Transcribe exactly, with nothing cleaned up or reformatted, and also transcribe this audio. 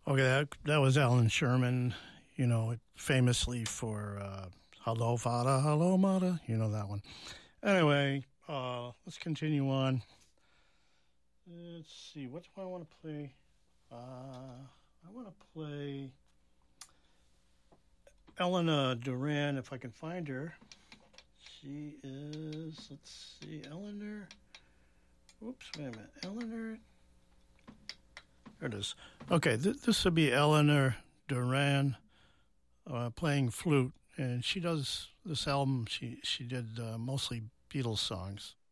Okay, that, that was Alan Sherman, you know, famously for uh, Hello, Father, Hello, Mother. You know that one. Anyway, uh, let's continue on. Let's see, what do I want to play? Uh, I want to play Elena Duran, if I can find her. She is, let's see, Eleanor. Oops, wait a minute. Eleanor. There it is. Okay, th- this would be Eleanor Duran uh, playing flute, and she does this album. She she did uh, mostly Beatles songs.